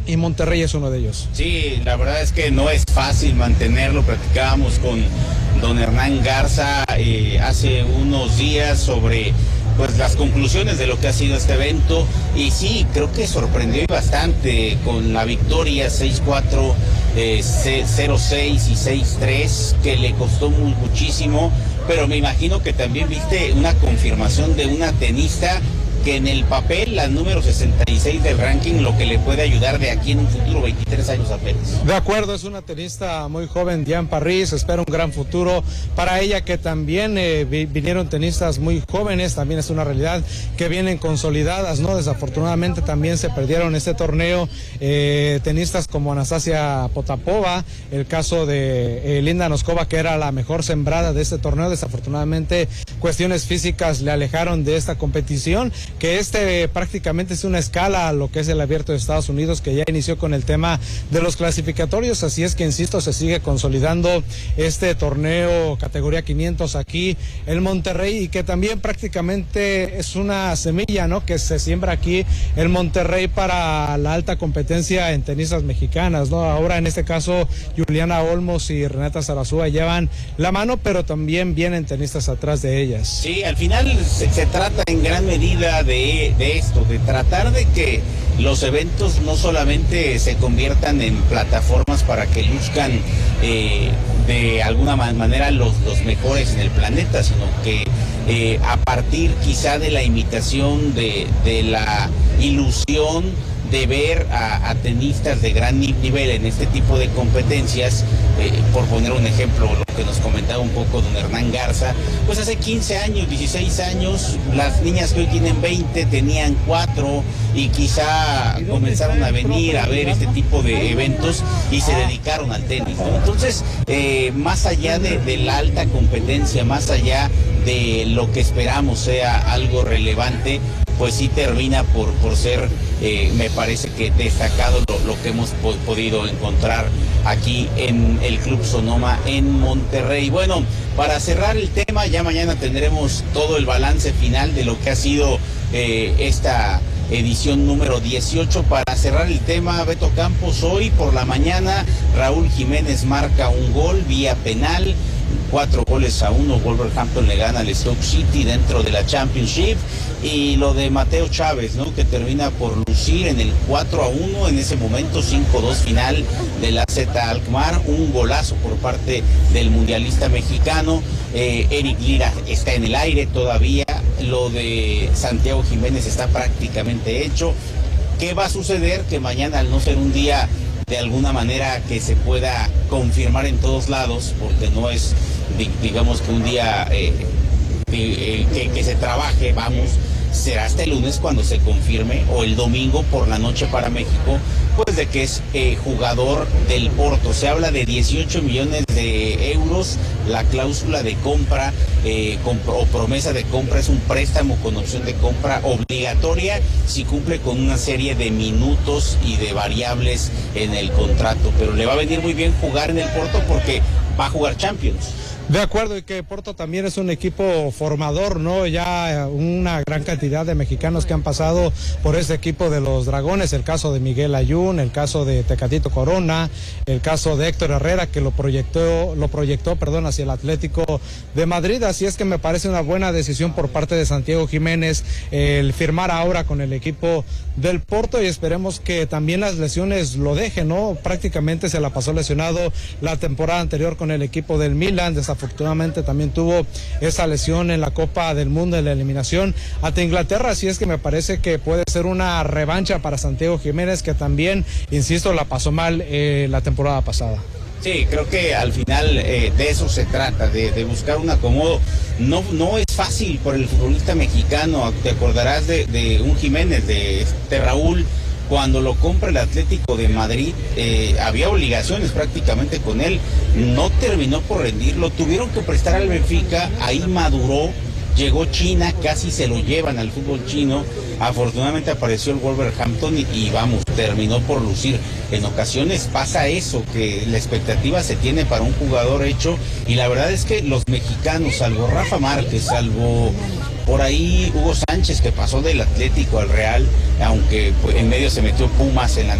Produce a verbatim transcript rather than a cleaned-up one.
y Monterrey es uno de ellos. Sí, la verdad es que no es fácil mantenerlo. Platicábamos con don Hernán Garza eh, hace unos días sobre pues las conclusiones de lo que ha sido este evento, y sí, creo que sorprendió bastante con la victoria seis cuatro, eh, cero seis y seis tres, que le costó muy, muchísimo, pero me imagino que también viste una confirmación de una tenista que en el papel, la número sesenta y seis del ranking, lo que le puede ayudar de aquí en un futuro, veintitrés años apenas. De acuerdo, es una tenista muy joven, Diane Parris, espera un gran futuro para ella, que también eh, vinieron tenistas muy jóvenes, también es una realidad que vienen consolidadas, ¿no? Desafortunadamente también se perdieron este torneo eh, tenistas como Anastasia Potapova, el caso de eh, Linda Noskova, que era la mejor sembrada de este torneo, desafortunadamente cuestiones físicas le alejaron de esta competición, que este prácticamente es una escala a lo que es el Abierto de Estados Unidos, que ya inició con el tema de los clasificatorios, así es que, insisto, se sigue consolidando este torneo categoría quinientos aquí en Monterrey, y que también prácticamente es una semilla, ¿no?, que se siembra aquí en Monterrey para la alta competencia en tenistas mexicanas, ¿no? Ahora, en este caso, Juliana Olmos y Renata Zarazúa llevan la mano, pero también vienen tenistas atrás de ellas. Sí, al final se, se trata en gran medida De, de esto, de tratar de que los eventos no solamente se conviertan en plataformas para que luzcan eh, de alguna manera los, los mejores en el planeta, sino que eh, a partir quizá de la imitación, de, de la ilusión de ver a, a tenistas de gran nivel en este tipo de competencias, eh, por poner un ejemplo, lo que nos comentaba un poco don Hernán Garza, pues hace quince años, dieciséis años, las niñas que hoy tienen veinte tenían cuatro, y quizá comenzaron a venir a ver este tipo de eventos y se dedicaron al tenis, ¿no? Entonces, eh, más allá de, de la alta competencia, más allá de lo que esperamos sea algo relevante, pues sí termina por, por ser, eh, me parece que destacado lo, lo que hemos po podido encontrar aquí en el Club Sonoma en Monterrey. Bueno, para cerrar el tema, ya mañana tendremos todo el balance final de lo que ha sido eh, esta edición número dieciocho. Para cerrar el tema, Beto Campos, hoy por la mañana Raúl Jiménez marca un gol vía penal, cuatro goles a uno, Wolverhampton le gana al Stoke City dentro de la Championship, y lo de Mateo Chávez, ¿no?, que termina por lucir en el cuatro a uno, en ese momento cinco dos final de la Z Alkmaar, un golazo por parte del mundialista mexicano. eh, Eric Lira está en el aire todavía, lo de Santiago Jiménez está prácticamente hecho. ¿Qué va a suceder? Que mañana, al no ser un día de alguna manera que se pueda confirmar en todos lados, porque no es, digamos, que un día eh, eh, que, que se trabaje, vamos, será hasta el lunes cuando se confirme, o el domingo por la noche para México, pues de que es eh, jugador del Porto. Se habla de dieciocho millones de euros, la cláusula de compra eh, comp o promesa de compra es un préstamo con opción de compra obligatoria si cumple con una serie de minutos y de variables en el contrato, pero le va a venir muy bien jugar en el Porto porque va a jugar Champions. De acuerdo, y que Porto también es un equipo formador, ¿no? Ya una gran cantidad de mexicanos que han pasado por este equipo de los Dragones, el caso de Miguel Ayun, el caso de Tecatito Corona, el caso de Héctor Herrera, que lo proyectó, lo proyectó, perdón, hacia el Atlético de Madrid. Así es que me parece una buena decisión por parte de Santiago Jiménez el firmar ahora con el equipo del Porto, y esperemos que también las lesiones lo dejen, ¿no? Prácticamente se la pasó lesionado la temporada anterior con el equipo del Milan, desafortunadamente también tuvo esa lesión en la Copa del Mundo, en la eliminación ante Inglaterra, así es que me parece que puede ser una revancha para Santiago Jiménez, que también, insisto, la pasó mal eh, la temporada pasada. Sí, creo que al final eh, de eso se trata, de, de buscar un acomodo. No, no es fácil por el futbolista mexicano. Te acordarás de, de un Jiménez, de este Raúl, cuando lo compra el Atlético de Madrid, eh, había obligaciones prácticamente con él, no terminó por rendirlo, tuvieron que prestar al Benfica, ahí maduró, llegó China, casi se lo llevan al fútbol chino, afortunadamente apareció el Wolverhampton y, y vamos, terminó por lucir. En ocasiones pasa eso, que la expectativa se tiene para un jugador hecho, y la verdad es que los mexicanos, salvo Rafa Márquez, salvo por ahí Hugo Sánchez, que pasó del Atlético al Real, aunque pues, en medio se metió Pumas en la